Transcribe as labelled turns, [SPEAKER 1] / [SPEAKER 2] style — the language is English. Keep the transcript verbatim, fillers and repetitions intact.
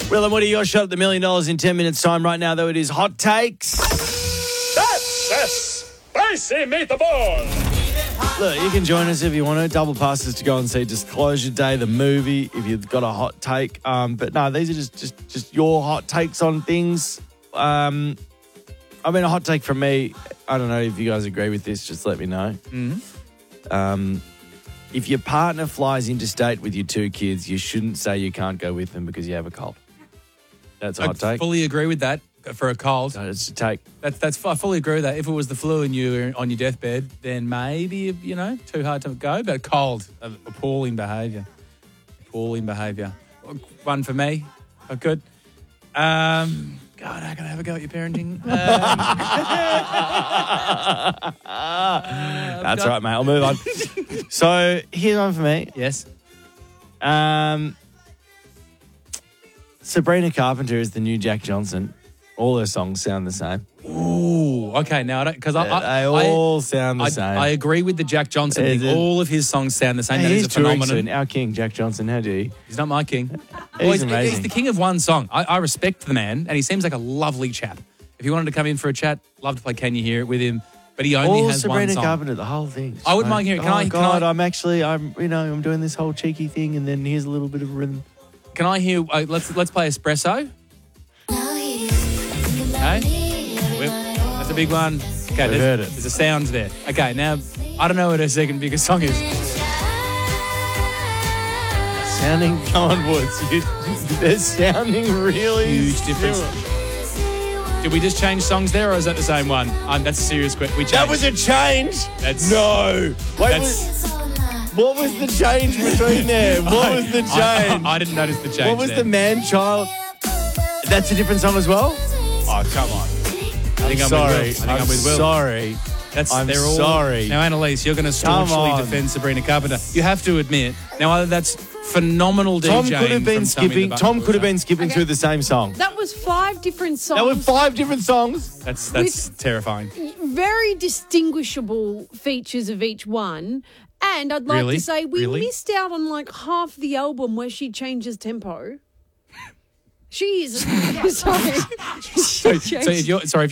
[SPEAKER 1] Will and Woody, your shot at the million dollars in ten minutes time right now, though it is hot takes.
[SPEAKER 2] That's a spicy meatball.
[SPEAKER 1] Look, you can join us if you want to. Double passes to go and see Disclosure Day, the movie, if you've got a hot take. Um, but no, these are just, just, just your hot takes on things. Um, I mean, a hot take from me, I don't know if you guys agree with this, just let me know.
[SPEAKER 3] Mm-hmm.
[SPEAKER 1] Um, if your partner flies interstate with your two kids, you shouldn't say you can't go with them because you have a cold. That's a hot
[SPEAKER 3] I
[SPEAKER 1] take.
[SPEAKER 3] fully agree with that for a cold.
[SPEAKER 1] No, it's a take.
[SPEAKER 3] That's that's I fully agree with that. If it was the flu and you were on your deathbed, then maybe, you know, too hard to go. But cold, appalling behaviour. Appalling behaviour. One for me. Oh, good. Um, God, how can I have a go at your parenting? Um,
[SPEAKER 1] That's right, mate. I'll move on. So here's one for me.
[SPEAKER 3] Yes.
[SPEAKER 1] Um, Sabrina Carpenter is the new Jack Johnson. All her songs sound the same.
[SPEAKER 3] Ooh, okay. Now, I don't, because I, I,
[SPEAKER 1] They all
[SPEAKER 3] I,
[SPEAKER 1] sound the
[SPEAKER 3] I,
[SPEAKER 1] same.
[SPEAKER 3] I agree with the Jack Johnson
[SPEAKER 1] Is
[SPEAKER 3] thing.
[SPEAKER 1] it?
[SPEAKER 3] All of his songs sound the same.
[SPEAKER 1] Hey,
[SPEAKER 3] that
[SPEAKER 1] he's
[SPEAKER 3] is a
[SPEAKER 1] touring
[SPEAKER 3] phenomenon.
[SPEAKER 1] soon. Our king, Jack Johnson. How do you?
[SPEAKER 3] He's not my king.
[SPEAKER 1] He's
[SPEAKER 3] Well,
[SPEAKER 1] amazing.
[SPEAKER 3] He's the king of one song. I, I respect the man, and he seems like a lovely chap. If you wanted to come in for a chat, love to play Can You Hear It with him. But he only
[SPEAKER 1] All
[SPEAKER 3] has
[SPEAKER 1] Sabrina
[SPEAKER 3] one song.
[SPEAKER 1] Carpenter, the whole thing.
[SPEAKER 3] I wouldn't mind hearing- can
[SPEAKER 1] oh
[SPEAKER 3] I- can
[SPEAKER 1] God,
[SPEAKER 3] I-
[SPEAKER 1] I'm actually, I'm, you know, I'm doing this whole cheeky thing, and then here's a little bit of rhythm.
[SPEAKER 3] Can I hear? Uh, let's let's play Espresso. Okay, We- that's a big one. Okay,
[SPEAKER 1] We've
[SPEAKER 3] there's,
[SPEAKER 1] heard it.
[SPEAKER 3] there's a sound there. Okay, now I don't know what her second biggest song is.
[SPEAKER 1] Sounding, come on, Woods. You, they're sounding really
[SPEAKER 3] Huge difference.
[SPEAKER 1] similar.
[SPEAKER 3] Did we just change songs there, or is that the same one? Um, that's a serious question. We changed.
[SPEAKER 1] That was a change.
[SPEAKER 3] That's
[SPEAKER 1] No. Wait,
[SPEAKER 3] That's-
[SPEAKER 1] was, what was the change between there? What was the change?
[SPEAKER 3] I, I, I didn't notice the change.
[SPEAKER 1] what was
[SPEAKER 3] there.
[SPEAKER 1] the man-child? That's a different song as well?
[SPEAKER 3] Oh, come on. I think I'm,
[SPEAKER 1] sorry.
[SPEAKER 3] with Will. I think I'm,
[SPEAKER 1] I'm
[SPEAKER 3] with Will.
[SPEAKER 1] sorry.
[SPEAKER 3] That's,
[SPEAKER 1] I'm
[SPEAKER 3] they're all,
[SPEAKER 1] sorry.
[SPEAKER 3] Now, Annalise, you're going to
[SPEAKER 1] Come
[SPEAKER 3] staunchly
[SPEAKER 1] on.
[SPEAKER 3] defend Sabrina Carpenter. You have to admit. Now, either that's phenomenal DJing.
[SPEAKER 1] Tom could have been
[SPEAKER 3] from Tommy the
[SPEAKER 1] skipping. Tom
[SPEAKER 3] Butler.
[SPEAKER 1] could have been skipping
[SPEAKER 4] Okay.
[SPEAKER 1] through the same song.
[SPEAKER 4] That was five different songs.
[SPEAKER 1] There were five different songs.
[SPEAKER 3] That's that's terrifying.
[SPEAKER 4] Very distinguishable features of each one. And I'd like
[SPEAKER 3] Really?
[SPEAKER 4] to say we
[SPEAKER 3] Really?
[SPEAKER 4] missed out on like half the album where she changes tempo. She is sorry.
[SPEAKER 3] So, so if you're sorry. If